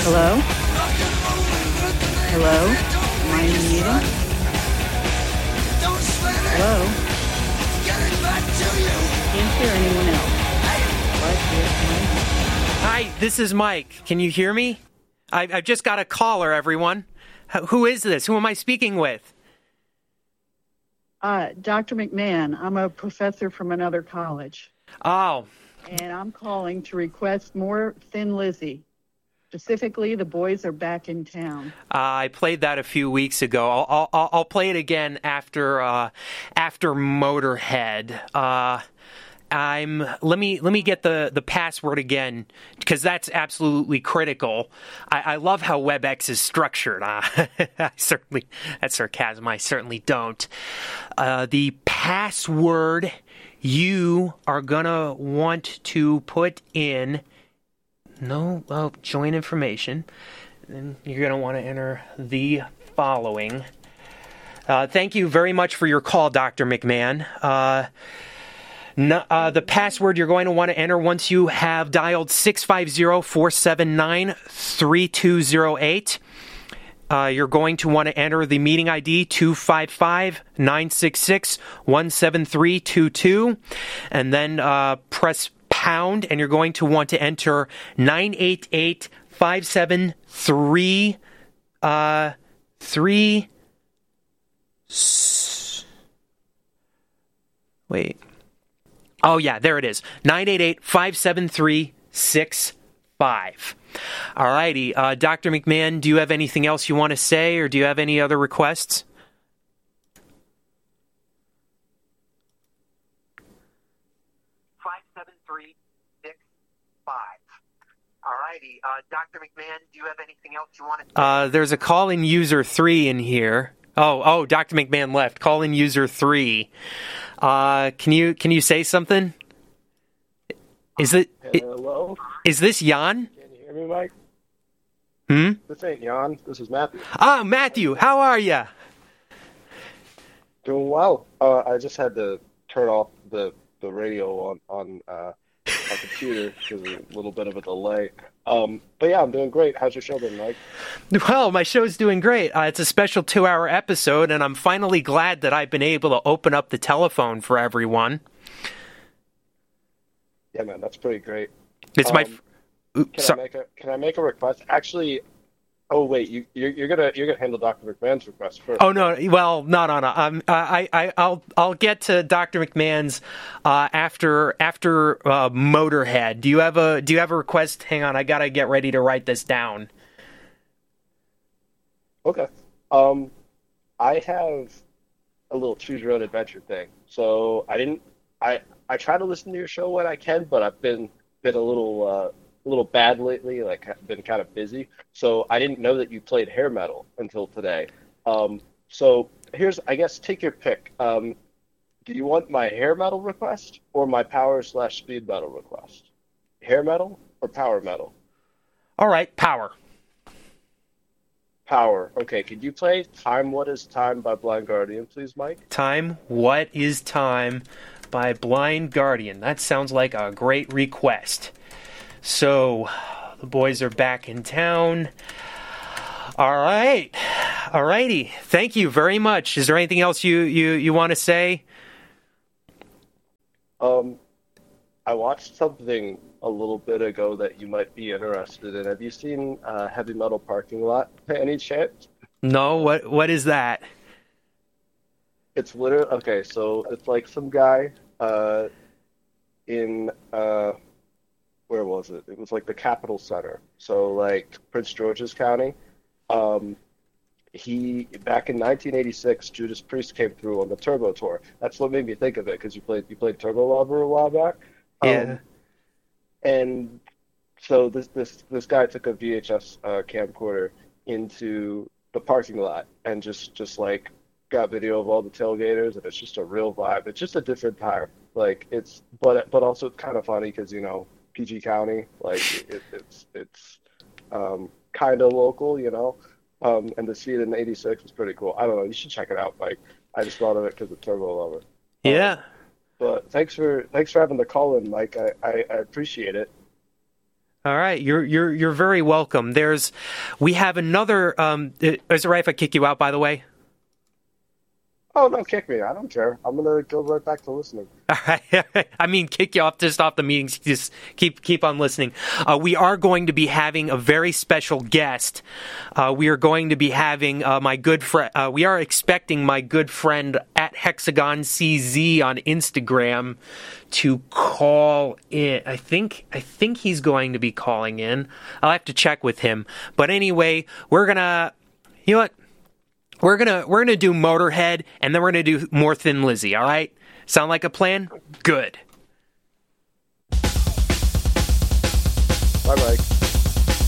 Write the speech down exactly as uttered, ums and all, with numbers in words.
Hello? Hello? Am I in the meeting? Hello? Can't hear anyone else. What? Here's Mike. Hi, this is Mike. Can you hear me? I, I've just got a caller, everyone. H- who is this? Who am I speaking with? Uh, Doctor McMahon, I'm a professor from another college, Oh, and I'm calling to request more Thin Lizzy. Specifically, the boys are back in town. uh, I played that a few weeks ago. I'll I'll, I'll play it again after uh, after Motorhead. Uh, I'm let me let me get the, the password again because that's absolutely critical. I, I love how WebEx is structured. Uh, I certainly that's sarcasm. I certainly don't. Uh, the password you are gonna want to put in. No, well, join information. And you're going to want to enter the following. Uh, thank you very much for your call, Doctor McMahon. Uh, no, uh, the password you're going to want to enter once you have dialed six five zero, four seven nine, three two zero eight. Uh, you're going to want to enter the meeting I D two five five, nine six six, one seven three two two. And then uh, press pound, and you're going to want to enter nine eight eight, five seven three uh three s- wait oh yeah there it is nine eight eight, five seven three six five. Alrighty, uh Doctor McMahon, do you have anything else you want to say, or do you have any other requests? Alrighty, uh, Doctor McMahon, do you have anything else you want to say? Uh, there's a call-in user three in here. Oh, oh, Doctor McMahon left. Call-in user three. Uh, can you can you say something? Is it? Hello? Is this Jan? Can you hear me, Mike? Hmm? This ain't Jan. This is Matthew. Ah, Matthew, how are you? Doing well. Uh, I just had to turn off the, the radio on, on uh, my computer because of a little bit of a delay. Um, but yeah, I'm doing great. How's your show been, Mike? Well, my show's doing great. Uh, it's a special two-hour episode, and I'm finally glad that I've been able to open up the telephone for everyone. Yeah, man, that's pretty great. It's um, my... F- Can so- I make a Can I make a request? Actually, oh wait, you you're, you're gonna you're gonna handle Doctor McMahon's request first. Oh no! Well, no, no, no. Um, I, I, I'll, I'll get to Doctor McMahon's uh, after, after uh, Motorhead. Do you have a, do you have a request? Hang on, I gotta get ready to write this down. Okay. Um, I have a little choose your own adventure thing. So I didn't. I I try to listen to your show when I can, but I've been been a little uh, a little bad lately. Like I've been kind of busy, so I didn't know that you played hair metal until today. Um, so here's, I guess, take your pick. Um, do you want my hair metal request or my power slash speed metal request? Hair metal or power metal? All right, power. Power. Okay, could you play Time What Is Time by Blind Guardian, please, Mike? Time. What is time? By Blind Guardian. That sounds like a great request. So, the boys are back in town. All right. All righty. Thank you very much. Is there anything else you, you, you want to say? Um, I watched something a little bit ago that you might be interested in. Have you seen uh, Heavy Metal Parking Lot by any chance? No. What What is that? It's literally, okay, so it's like some guy uh, in, uh, where was it? It was like the Capitol Center. So like Prince George's County. Um, he, back in nineteen eighty-six, Judas Priest came through on the Turbo Tour. That's what made me think of it, because you played, you played Turbo Lover a while back. Yeah. Um, and so this, this, this guy took a V H S uh, camcorder into the parking lot and just, just like, got video of all the tailgaters, and it's just a real vibe. It's just a different time. Like it's, but but also it's kind of funny because you know P G County, like it, it's it's um, kind of local, you know. Um, and to see it in eighty-six was pretty cool. I don't know. You should check it out, Mike. I just thought of it because of Turbo Lover. Yeah. Um, but thanks for thanks for having the call in, Mike. I, I, I appreciate it. All right, you're you're you're very welcome. There's, we have another. Um, is it right if I kick you out? By the way. Oh, no, kick me. I don't care. I'm going to go right back to listening. All right. I mean, kick you off just off the meetings. Just keep keep on listening. Uh, we are going to be having a very special guest. Uh, we are going to be having uh, my good friend. Uh, we are expecting my good friend at Hexagon C Z on Instagram to call in. I think I think he's going to be calling in. I'll have to check with him. But anyway, we're gonna. You know what? We're gonna we're gonna do Motorhead, and then we're gonna do more Thin Lizzy. All right? Sound like a plan? Good. Bye, Mike.